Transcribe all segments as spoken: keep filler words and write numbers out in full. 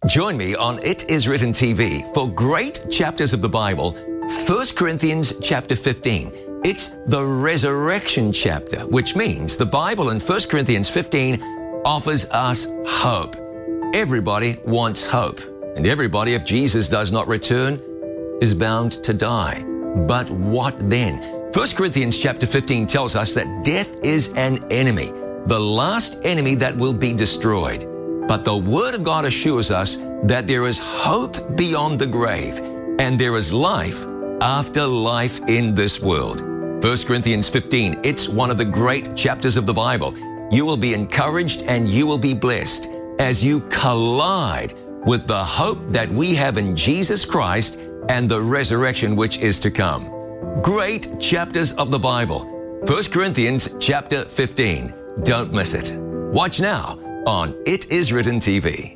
Join me on It Is Written T V for great chapters of the Bible. First Corinthians chapter fifteen. It's the resurrection chapter, which means the Bible in First Corinthians fifteen offers us hope. Everybody wants hope, and everybody, if Jesus does not return, is bound to die. But what then? First Corinthians chapter fifteen tells us that death is an enemy, the last enemy that will be destroyed. But the Word of God assures us that there is hope beyond the grave, and there is life after life in this world. First Corinthians fifteen, it's one of the great chapters of the Bible. You will be encouraged and you will be blessed as you collide with the hope that we have in Jesus Christ and the resurrection which is to come. Great chapters of the Bible. First Corinthians chapter fifteen. Don't miss it. Watch now on It Is Written T V.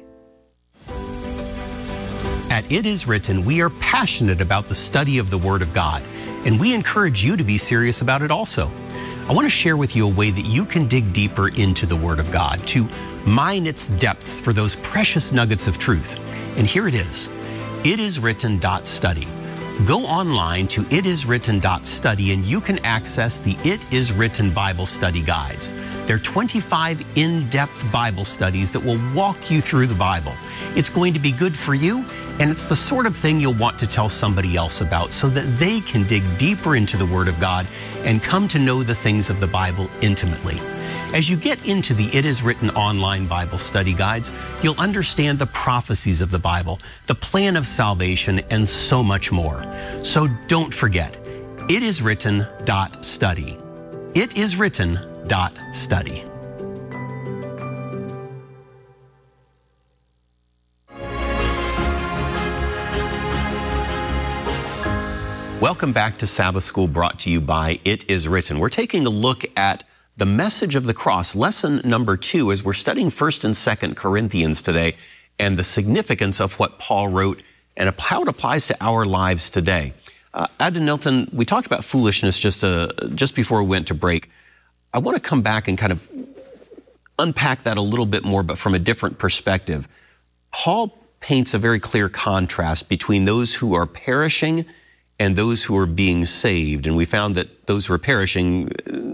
At It Is Written, we are passionate about the study of the Word of God, and we encourage you to be serious about it also. I want to share with you a way that you can dig deeper into the Word of God, to mine its depths for those precious nuggets of truth. And here it is, it is written dot study. Go online to it is written dot study and you can access the It Is Written Bible Study Guides. They're twenty-five in-depth Bible studies that will walk you through the Bible. It's going to be good for you, and it's the sort of thing you'll want to tell somebody else about so that they can dig deeper into the Word of God and come to know the things of the Bible intimately. As you get into the It Is Written online Bible study guides, you'll understand the prophecies of the Bible, the plan of salvation, and so much more. So don't forget, it is written dot study. It is written dot study. Welcome back to Sabbath School, brought to you by It Is Written. We're taking a look at the message of the cross, lesson number two, as we're studying First and Second Corinthians today, and the significance of what Paul wrote and how it applies to our lives today. Uh, Adden Nilton, we talked about foolishness just uh, just before we went to break. I want to come back and kind of unpack that a little bit more, but from a different perspective. Paul paints a very clear contrast between those who are perishing and those who are being saved. And we found that those who are perishing,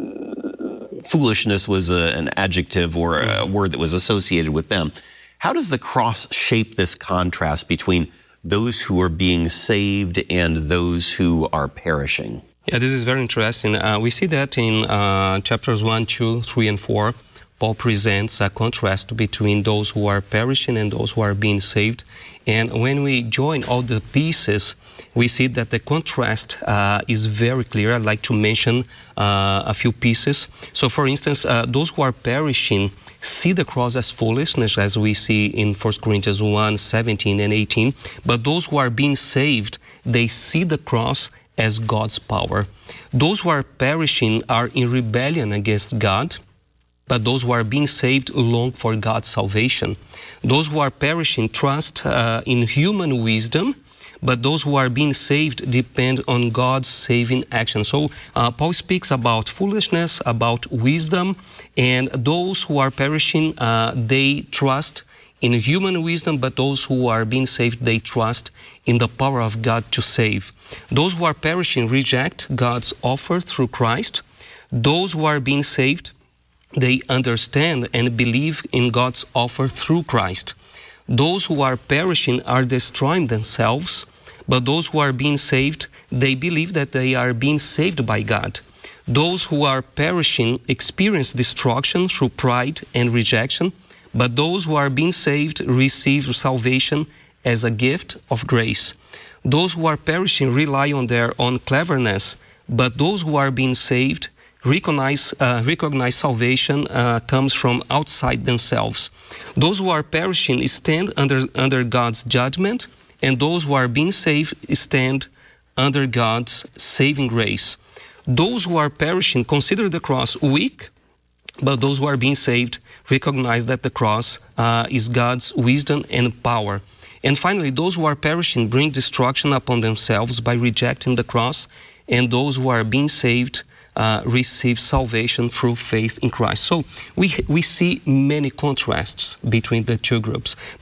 foolishness was a, an adjective or a word that was associated with them. How does the cross shape this contrast between those who are being saved and those who are perishing? Yeah, this is very interesting. Uh, we see that in uh, chapters one, two, three, and four. Paul presents a contrast between those who are perishing and those who are being saved. And when we join all the pieces, we see that the contrast uh, is very clear. I'd like to mention uh, a few pieces. So, for instance, uh, those who are perishing see the cross as foolishness, as we see in First Corinthians one, seventeen and eighteen. But those who are being saved, they see the cross as God's power. Those who are perishing are in rebellion against God, but those who are being saved long for God's salvation. Those who are perishing trust uh, in human wisdom, but those who are being saved depend on God's saving action. So uh, Paul speaks about foolishness, about wisdom, and those who are perishing, uh, they trust in human wisdom, but those who are being saved, they trust in the power of God to save. Those who are perishing reject God's offer through Christ. Those who are being saved, they understand and believe in God's offer through Christ. Those who are perishing are destroying themselves, but those who are being saved, they believe that they are being saved by God. Those who are perishing experience destruction through pride and rejection, but those who are being saved receive salvation as a gift of grace. Those who are perishing rely on their own cleverness, but those who are being saved recognize, uh, recognize salvation uh, comes from outside themselves. Those who are perishing stand under, under God's judgment, and those who are being saved stand under God's saving grace. Those who are perishing consider the cross weak, but those who are being saved recognize that the cross uh, is God's wisdom and power. And finally, those who are perishing bring destruction upon themselves by rejecting the cross, and those who are being saved uh, receive salvation through faith in Christ. So we, we see many contrasts between the two groups.